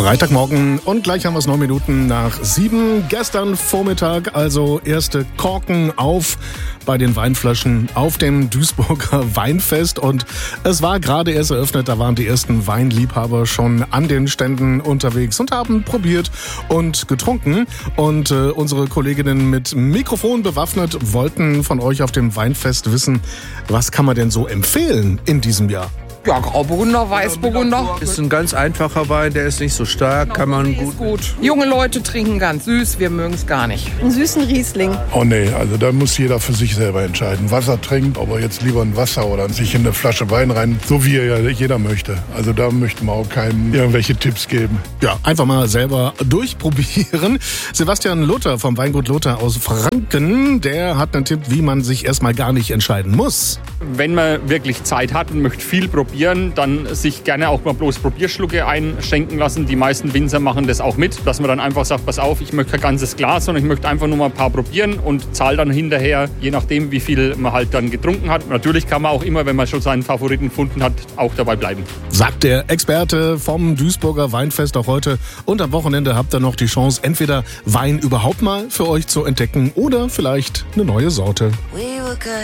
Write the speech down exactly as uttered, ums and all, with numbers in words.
Freitagmorgen und gleich haben wir es neun Minuten nach sieben. Gestern Vormittag also erste Korken auf bei den Weinflaschen auf dem Duisburger Weinfest. Und es war gerade erst eröffnet, da waren die ersten Weinliebhaber schon an den Ständen unterwegs und haben probiert und getrunken. Und äh, unsere Kolleginnen mit Mikrofon bewaffnet wollten von euch auf dem Weinfest wissen, was kann man denn so empfehlen in diesem Jahr? Ja, Grauburgunder, Weißburgunder. Ist ein ganz einfacher Wein, der ist nicht so stark, kann man gut... gut. Junge Leute trinken ganz süß, wir mögen es gar nicht. Einen süßen Riesling. Oh nee, also da muss jeder für sich selber entscheiden. Wasser trinkt, ob er jetzt lieber ein Wasser oder sich in eine Flasche Wein rein, so wie ja jeder möchte. Also da möchten wir auch keinem irgendwelche Tipps geben. Ja, einfach mal selber durchprobieren. Sebastian Luther vom Weingut Luther aus Franken, der hat einen Tipp, wie man sich erstmal gar nicht entscheiden muss. Wenn man wirklich Zeit hat und möchte viel probieren, dann sich gerne auch mal bloß Probierschlucke einschenken lassen. Die meisten Winzer machen das auch mit, dass man dann einfach sagt, pass auf, ich möchte kein ganzes Glas, sondern ich möchte einfach nur mal ein paar probieren und zahle dann hinterher, je nachdem, wie viel man halt dann getrunken hat. Natürlich kann man auch immer, wenn man schon seinen Favoriten gefunden hat, auch dabei bleiben. Sagt der Experte vom Duisburger Weinfest auch heute. Und am Wochenende habt ihr noch die Chance, entweder Wein überhaupt mal für euch zu entdecken oder vielleicht eine neue Sorte.